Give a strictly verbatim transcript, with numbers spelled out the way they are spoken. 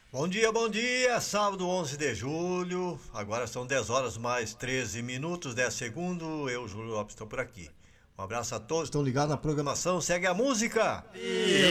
Bom dia, bom dia, sábado onze de julho, agora são dez horas mais treze minutos, dez segundos, eu, Júlio Lopes, estou por aqui. Um abraço a todos, estão ligados na programação, segue a música!